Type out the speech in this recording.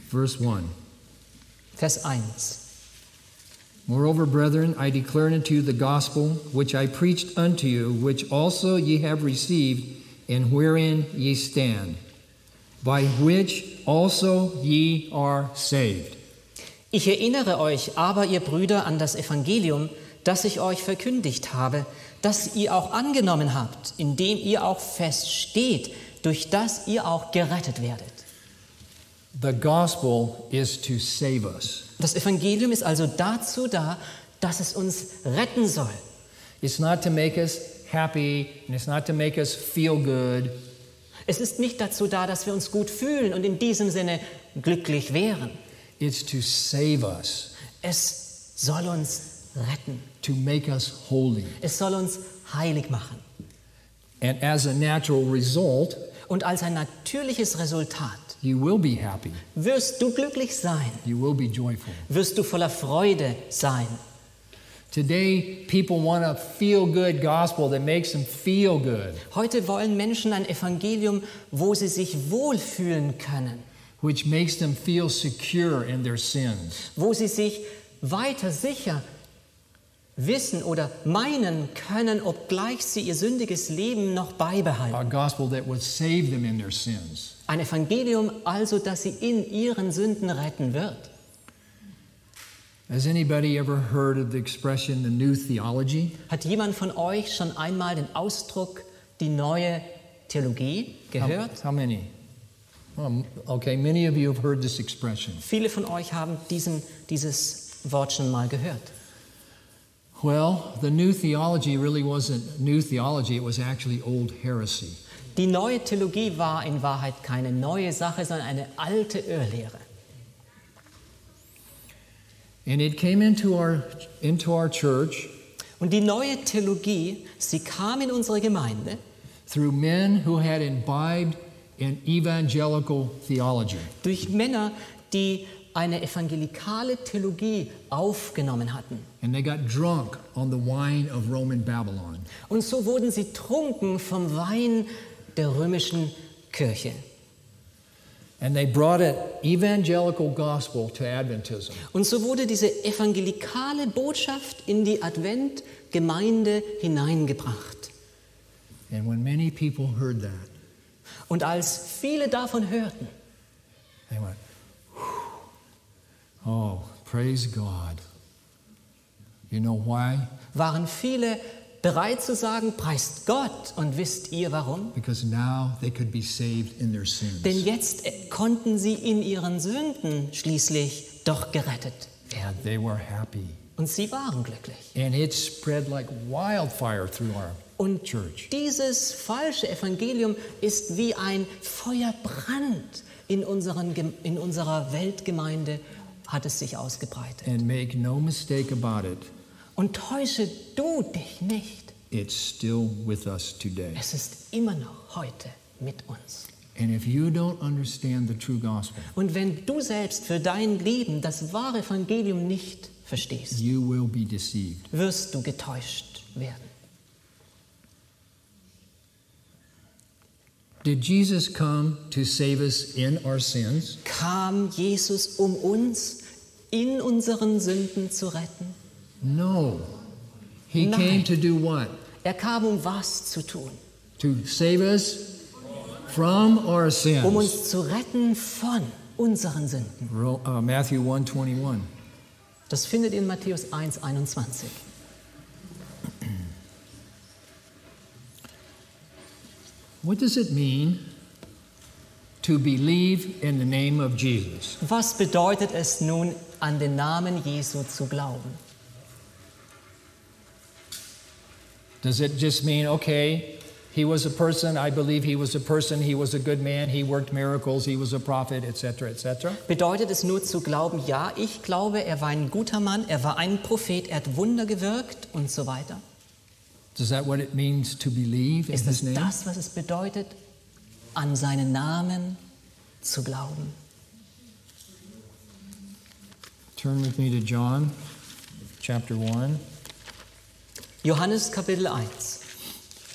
verse 1. Vers 1. Moreover, brethren, I declare unto you the gospel which I preached unto you, which also ye have received, and wherein ye stand, by which also ye are saved. Ich erinnere euch aber, ihr Brüder, an das Evangelium, das ich euch verkündigt habe, das ihr auch angenommen habt, in dem ihr auch feststeht, durch das ihr auch gerettet werdet. The gospel is to save us. Das Evangelium ist also dazu da, dass es uns retten soll. It's not to make us happy, and it's not to make us feel good. Es ist nicht dazu da, dass wir uns gut fühlen und in diesem Sinne glücklich wären. It's to save us, Es soll uns retten. to make us holy. Es soll uns heilig machen. And as a natural result, Und als ein natürliches Resultat you will be happy. wirst du glücklich sein, You will be joyful. wirst du voller Freude sein. Today, people want a feel-good gospel that makes them feel good, Heute wollen Menschen ein Evangelium, wo sie sich wohlfühlen können, which makes them feel secure in their sins. wo sie sich weiter sicher wissen oder meinen können, obgleich sie ihr sündiges Leben noch beibehalten. A gospel that would save them in their sins. Ein Evangelium also, das sie in ihren Sünden retten wird. Has anybody ever heard of the expression, the new theology? Hat jemand von euch schon einmal den Ausdruck die neue Theologie gehört? How many? Okay, many of you have heard this expression. Viele von euch haben dieses Wort schon mal gehört. Well, the new theology really wasn't new theology, it was actually old heresy. Die neue Theologie war in Wahrheit keine neue Sache, sondern eine alte Irrlehre. And it came into our church Und die neue Theologie, sie kam in unsere Gemeinde through men who had imbibed in evangelical theology. durch Männer, die eine evangelikale Theologie aufgenommen hatten. And they got drunk on the wine of Roman Babylon. Und so wurden sie trunken vom Wein der römischen Kirche. And they brought an evangelical gospel to Adventism. Und so wurde diese evangelikale Botschaft in die Adventgemeinde hineingebracht. And when many people heard that, Und als viele davon hörten, they went, oh, praise God. You know why? waren viele bereit zu sagen, preist Gott. Und wisst ihr warum? Because now they could be saved in their sins. Denn jetzt konnten sie in ihren Sünden schließlich doch gerettet werden. And they were happy. Und sie waren glücklich. And it spread like wildfire through our Und church. dieses falsche Evangelium ist wie ein Feuerbrand in unserer Weltgemeinde, hat es sich ausgebreitet. And make no mistake about it, Und täusche du dich nicht. it's still with us today. Es ist immer noch heute mit uns. And if you don't understand the true gospel, Und wenn du selbst für dein Leben das wahre Evangelium nicht verstehst, you will be deceived. wirst du getäuscht werden. Did Jesus come to save us in our sins? Kam Jesus, um uns in unseren Sünden zu retten? No. He Nein. came to do what? Er kam, um was zu tun? To save us from our sins. Um uns zu retten von unseren Sünden. Matthew 1:21. Das findet ihr in Matthäus 1,21. What does it mean to believe in the name of Jesus? Was bedeutet es nun, an den Namen Jesu zu glauben? Does it just mean, okay, he was a person, I believe he was a person, he was a good man, he worked miracles, he was a prophet, etc., etc.? Bedeutet es nur zu glauben, ja, ich glaube, er war ein guter Mann, er war ein Prophet, er hat Wunder gewirkt und so weiter? Is that what it means to believe in Ist his es name? das, was es bedeutet, an seinen Namen zu glauben? Turn with me to John chapter 1. Johannes Kapitel 1.